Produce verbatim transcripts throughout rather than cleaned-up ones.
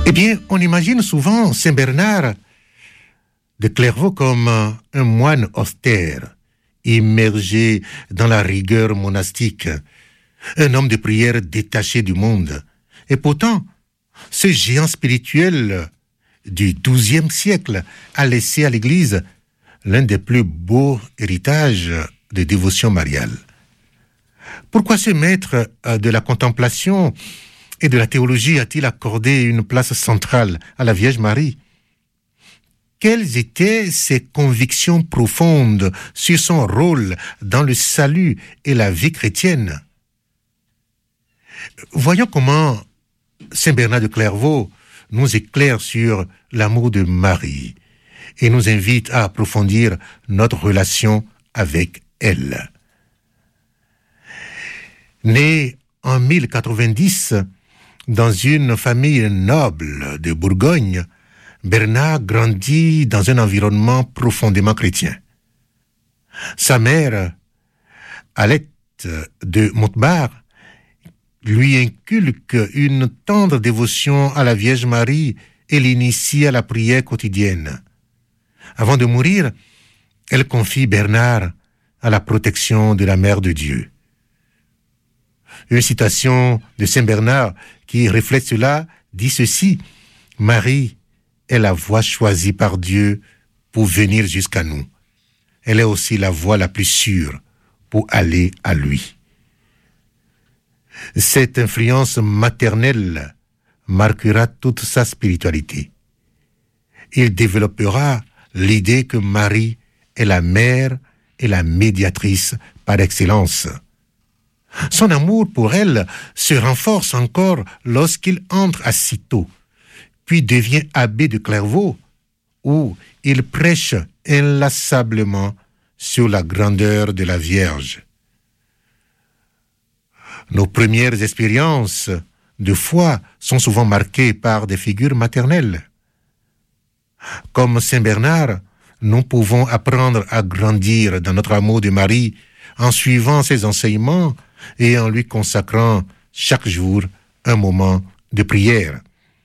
Eh bien, on imagine souvent Saint Bernard de Clairvaux comme un moine austère, immergé dans la rigueur monastique, un homme de prière détaché du monde. Et pourtant, ce géant spirituel du douzième siècle a laissé à l'Église l'un des plus beaux héritages de dévotion mariale. Pourquoi ce maître de la contemplation et de la théologie a-t-il accordé une place centrale à la Vierge Marie? Quelles étaient ses convictions profondes sur son rôle dans le salut et la vie chrétienne? Voyons comment Saint Bernard de Clairvaux nous éclaire sur l'amour de Marie et nous invite à approfondir notre relation avec elle. Né en mille quatre-vingt-dix dans une famille noble de Bourgogne, Bernard grandit dans un environnement profondément chrétien. Sa mère, Alette de Montbard, lui inculque une tendre dévotion à la Vierge Marie et l'initie à la prière quotidienne. Avant de mourir, elle confie Bernard à la protection de la Mère de Dieu. Une citation de Saint Bernard qui reflète cela dit ceci: « Marie est la voie choisie par Dieu pour venir jusqu'à nous. Elle est aussi la voie la plus sûre pour aller à lui. » Cette influence maternelle marquera toute sa spiritualité. Il développera l'idée que Marie est la mère et la médiatrice par excellence. Son amour pour elle se renforce encore lorsqu'il entre à Cîteaux, puis devient abbé de Clairvaux, où il prêche inlassablement sur la grandeur de la Vierge. Nos premières expériences de foi sont souvent marquées par des figures maternelles. Comme Saint Bernard, nous pouvons apprendre à grandir dans notre amour de Marie en suivant ses enseignements et en lui consacrant chaque jour un moment de prière.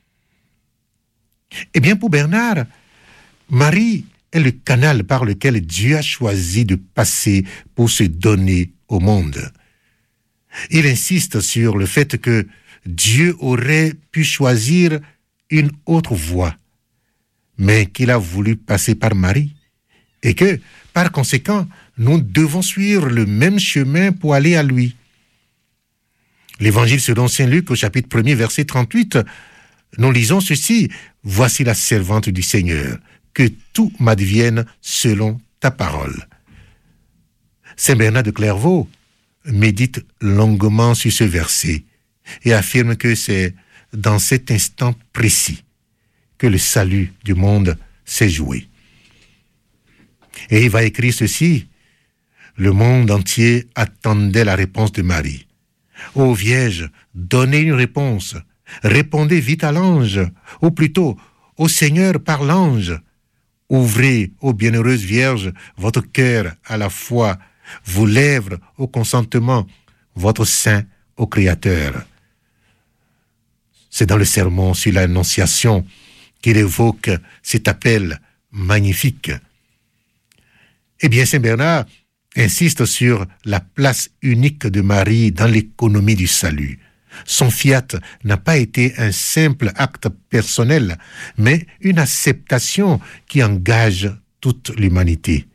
Eh bien, pour Bernard, Marie est le canal par lequel Dieu a choisi de passer pour se donner au monde. Il insiste sur le fait que Dieu aurait pu choisir une autre voie, mais qu'il a voulu passer par Marie, et que, par conséquent, nous devons suivre le même chemin pour aller à lui. L'Évangile selon saint Luc, au chapitre premier, verset trente-huit, nous lisons ceci: « Voici la servante du Seigneur, que tout m'advienne selon ta parole. » Saint Bernard de Clairvaux médite longuement sur ce verset et affirme que c'est dans cet instant précis que le salut du monde s'est joué. Et il va écrire ceci: « Le monde entier attendait la réponse de Marie. Ô Vierge, donnez une réponse, répondez vite à l'ange, ou plutôt au Seigneur par l'ange. Ouvrez, ô bienheureuse Vierge, votre cœur à la foi, vos lèvres au consentement, votre sein au Créateur. » C'est dans le sermon sur l'Annonciation qu'il évoque cet appel magnifique. Eh bien, Saint Bernard insiste sur la place unique de Marie dans l'économie du salut. Son fiat n'a pas été un simple acte personnel, mais une acceptation qui engage toute l'humanité.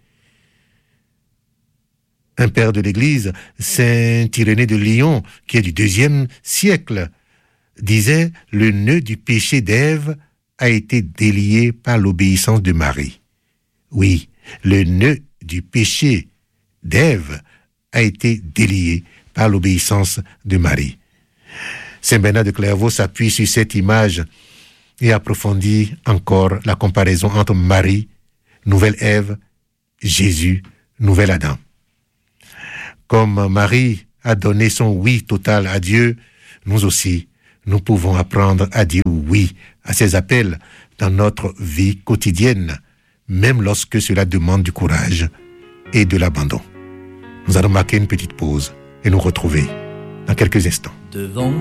Un père de l'Église, saint Irénée de Lyon, qui est du deuxième siècle, disait « Le nœud du péché d'Ève a été délié par l'obéissance de Marie. » Oui, le nœud du péché d'Ève a été délié par l'obéissance de Marie. Saint Bernard de Clairvaux s'appuie sur cette image et approfondit encore la comparaison entre Marie, nouvelle Ève, Jésus, nouvel Adam. Comme Marie a donné son oui total à Dieu, nous aussi, nous pouvons apprendre à dire oui à ses appels dans notre vie quotidienne, même lorsque cela demande du courage et de l'abandon. Nous allons marquer une petite pause et nous retrouver dans quelques instants. Devant